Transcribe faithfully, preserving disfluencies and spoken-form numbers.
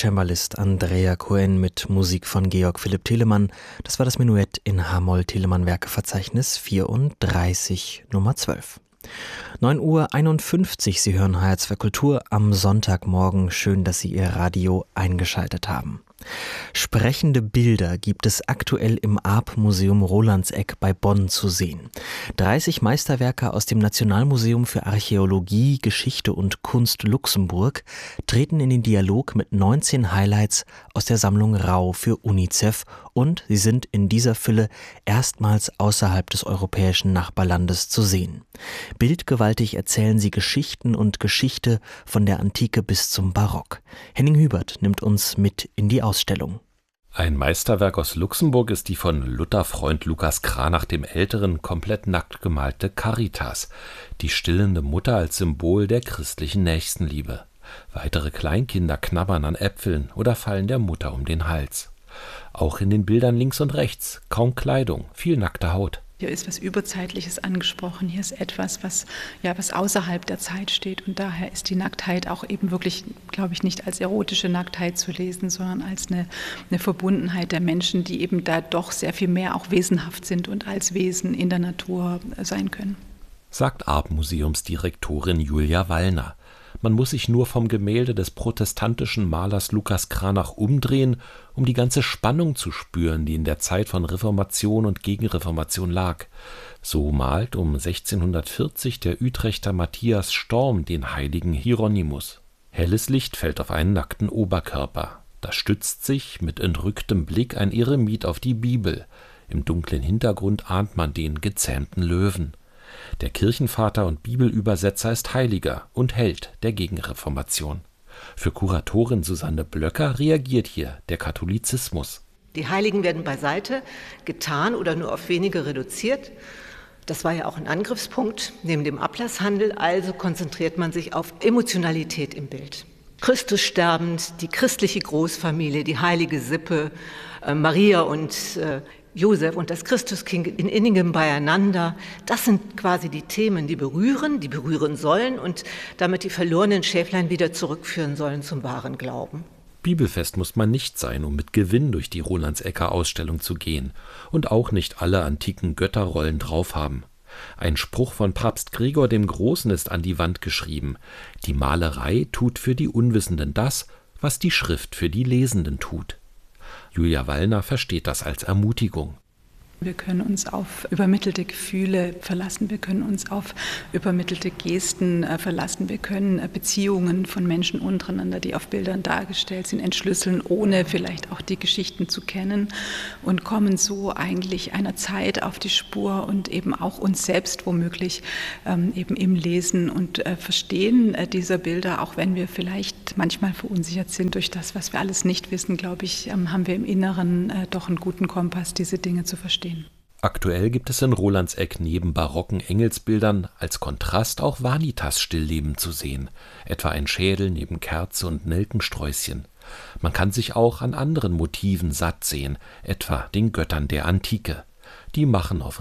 Cembalist Andrea Cohen mit Musik von Georg Philipp Telemann. Das war das Menuett in H-Moll-Telemann-Werkeverzeichnis vierunddreißig, Nummer zwölf. neun Uhr einundfünfzig, Sie hören H R zwei Kultur am Sonntagmorgen. Schön, dass Sie Ihr Radio eingeschaltet haben. Sprechende Bilder gibt es aktuell im Arp-Museum Rolandseck bei Bonn zu sehen. dreißig Meisterwerke aus dem Nationalmuseum für Archäologie, Geschichte und Kunst Luxemburg treten in den Dialog mit neunzehn Highlights aus der Sammlung Rau für UNICEF und sie sind in dieser Fülle erstmals außerhalb des europäischen Nachbarlandes zu sehen. Bildgewaltig erzählen sie Geschichten und Geschichte von der Antike bis zum Barock. Henning Hübert nimmt uns mit in die Ausstellung. Ein Meisterwerk aus Luxemburg ist die von Luther-Freund Lukas Cranach dem Älteren komplett nackt gemalte Caritas, die stillende Mutter als Symbol der christlichen Nächstenliebe. Weitere Kleinkinder knabbern an Äpfeln oder fallen der Mutter um den Hals. Auch in den Bildern links und rechts kaum Kleidung, viel nackte Haut. Hier ist was Überzeitliches angesprochen. Hier ist etwas, was, ja, was außerhalb der Zeit steht. Und daher ist die Nacktheit auch eben wirklich, glaube ich, nicht als erotische Nacktheit zu lesen, sondern als eine, eine Verbundenheit der Menschen, die eben da doch sehr viel mehr auch wesenhaft sind und als Wesen in der Natur sein können. Sagt Arp-Museumsdirektorin Julia Wallner. Man muss sich nur vom Gemälde des protestantischen Malers Lukas Cranach umdrehen, um die ganze Spannung zu spüren, die in der Zeit von Reformation und Gegenreformation lag. So malt um sechzehnhundertvierzig der Utrechter Matthias Storm den heiligen Hieronymus. Helles Licht fällt auf einen nackten Oberkörper. Da stützt sich mit entrücktem Blick ein Eremit auf die Bibel. Im dunklen Hintergrund ahnt man den gezähmten Löwen. Der Kirchenvater und Bibelübersetzer ist Heiliger und Held der Gegenreformation. Für Kuratorin Susanne Blöcker reagiert hier der Katholizismus. Die Heiligen werden beiseite getan oder nur auf wenige reduziert. Das war ja auch ein Angriffspunkt neben dem Ablasshandel, also konzentriert man sich auf Emotionalität im Bild. Christus sterbend, die christliche Großfamilie, die heilige Sippe, äh, Maria und äh, Josef und das Christuskind in innigem Beieinander, das sind quasi die Themen, die berühren, die berühren sollen und damit die verlorenen Schäflein wieder zurückführen sollen zum wahren Glauben. Bibelfest muss man nicht sein, um mit Gewinn durch die Rolandsecker Ausstellung zu gehen und auch nicht alle antiken Götterrollen drauf haben. Ein Spruch von Papst Gregor dem Großen ist an die Wand geschrieben: Die Malerei tut für die Unwissenden das, was die Schrift für die Lesenden tut. Julia Wallner versteht das als Ermutigung. Wir können uns auf übermittelte Gefühle verlassen, wir können uns auf übermittelte Gesten äh, verlassen, wir können äh, Beziehungen von Menschen untereinander, die auf Bildern dargestellt sind, entschlüsseln, ohne vielleicht auch die Geschichten zu kennen und kommen so eigentlich einer Zeit auf die Spur und eben auch uns selbst womöglich ähm, eben im Lesen und äh, Verstehen äh, dieser Bilder, auch wenn wir vielleicht manchmal verunsichert sind durch das, was wir alles nicht wissen, glaube ich, ähm, haben wir im Inneren äh, doch einen guten Kompass, diese Dinge zu verstehen. Aktuell gibt es in Rolandseck neben barocken Engelsbildern als Kontrast auch Vanitas-Stillleben zu sehen, etwa ein Schädel neben Kerze und Nelkensträußchen. Man kann sich auch an anderen Motiven satt sehen, etwa den Göttern der Antike. Die machen auf